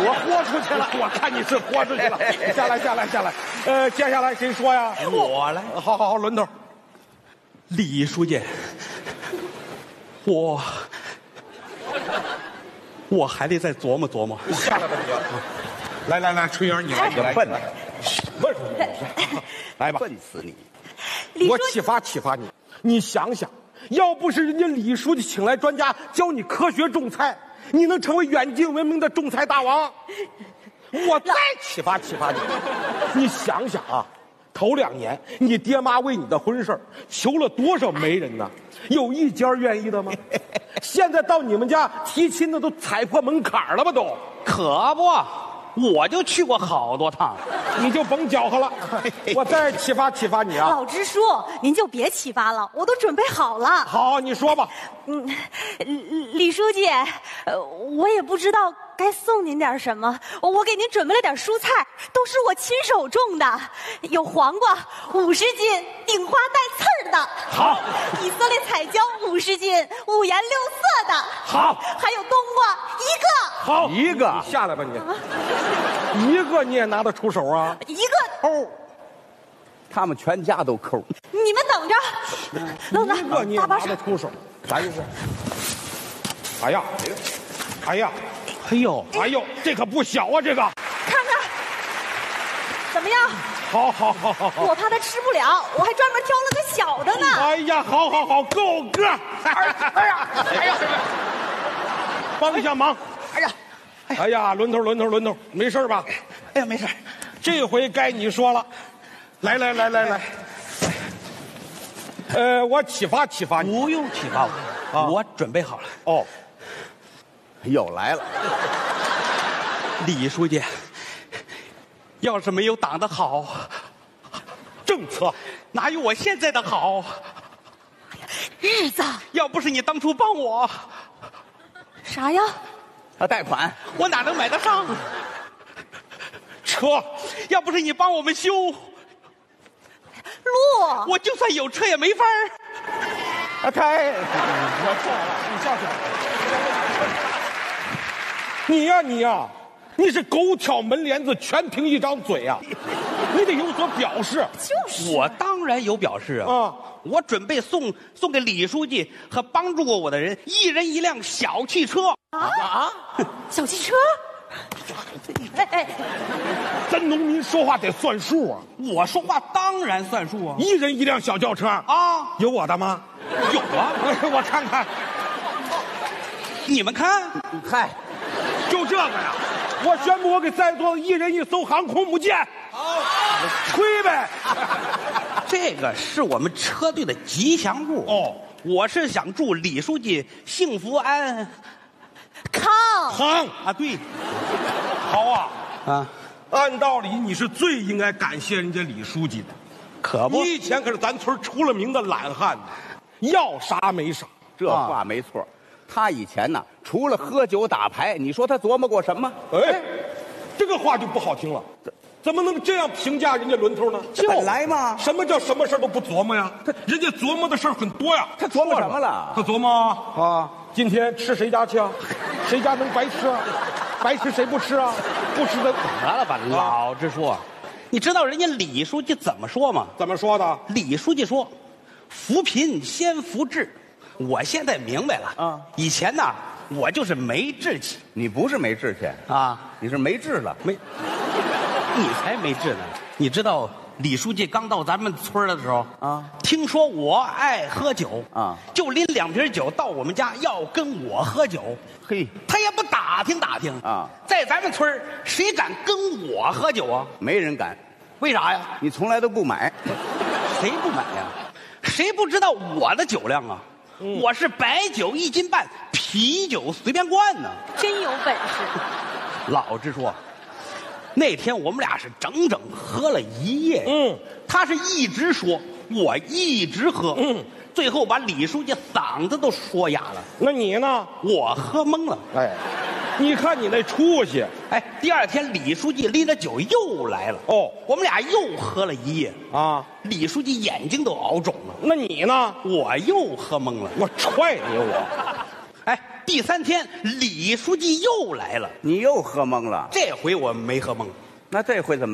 我豁出去了，我看你是豁出去了。下来，下来，下来。接下来谁说呀？ 我来。 好好好，轮头。 李书记，我还得再琢磨琢磨。 下来吧你。来来来，春英你来，你来。 笨， 问来吧， 笨死你！ 我启发启发你。你想想，要不是人家李书记请来专家教你科学种菜，你能成为远近闻名的种菜大王。我再启发启发你，你想想啊，头2年你爹妈为你的婚事求了多少媒人呢？有一家愿意的吗？现在到你们家提亲的都踩破门槛了吧都？ 可不，我就去过好多趟。 你就甭搅和了。我再启发启发你啊。 老支书，您就别启发了，我都准备好了。 好，你说吧。 李书记，我也不知道该送您点什么，我给您准备了点蔬菜，都是我亲手种的，有黄瓜50斤，顶花带刺儿的。 好， 以色列彩椒50斤，5颜6色的。 好， 还有冬瓜1个。 好， 一个你下来吧你。一个你也拿得出手啊？ 一个抠，他们全家都抠。 你们等着。愣子， 一个你也拿得出手，啥意思？哎呀，哎呀， 哎呦， 哎呦，这可不小啊，这个。 看看怎么样？ 好好好好好。 我怕他吃不了，我还专门挑了个小的呢。 哎呀，好好好，够个。哎呀，哎呀，帮一下忙。 哎呀， 哎呀，轮头，没事吧？ 哎呀，没事。 这回该你说了。来，我启发启发你。 不用启发我， 啊我准备好了。 哦， 又来了， 李书记，要是没有党的好政策， 哪有我现在的好？ 日子要不是你当初帮我， 啥呀？ 贷款， 我哪能买得上车， 要不是你帮我们修， 路我就算有车也没法儿。 开， 我错了，你下去。你呀，你是狗挑门帘子，全凭一张嘴啊！你得有所表示。 就是我当然有表示啊！ 啊， 我准备送给李书记和帮助过我的人1人1辆小汽车。 小汽车。哎， 咱农民说话得算数啊！ 我说话当然算数啊！ 1人1辆小轿车啊， 有我的吗？ 有啊！ 哎，我看看， 你们看， 嗨， 就这个呀！我宣布，我给在座的1人1艘航空母舰。好，吹呗！ 这个是我们车队的吉祥物哦。 我是想祝李书记幸福安康。 康啊！对好啊！ 啊， 按道理你是最应该感谢人家李书记的。 可不你以前可是咱村出了名的懒汉呢，要啥没啥。 这话没错。他以前呢，除了喝酒打牌，你说他琢磨过什么？ 哎，这个话就不好听了。怎么能这样评价人家轮头呢？ 本来嘛， 什么叫什么事都不琢磨呀？人家琢磨的事儿很多呀。 他琢磨什么了？ 他琢磨啊， 今天吃谁家去啊？谁家能白吃啊？白吃谁不吃啊？不吃的完了吧，老支书，你知道人家李书记怎么说吗？ 怎么说的？ 李书记说：“扶贫先扶志。”我现在明白了啊， 以前呢，我就是没志气你不是没志气啊， 你是没志了。 你才没志呢。你知道李书记刚到咱们村的时候啊， 听说我爱喝酒啊， 就拎2瓶酒到我们家要跟我喝酒。 嘿， 他也不打听啊， 在咱们村谁敢跟我喝酒啊？ 没人敢。 为啥呀？ 你从来都不买。 谁不买呀？谁不知道我的酒量啊？我是白酒1斤半，啤酒随便灌呢。 真有本事。 老支书，那天我们俩是整整喝了1夜。他是一直说，我一直喝。最后把李书记嗓子都说哑了。 那你呢？ 我喝懵了。 哎，你看你那出息。 哎，第2天李书记拎着酒又来了。 哦， 我们俩又喝了1夜啊。 李书记眼睛都熬肿了。 那你呢？ 我又喝懵了。 我踹你我！ 哎， 第3天，李书记又来了， 你又喝懵了。 这回我没喝懵。 那这回怎么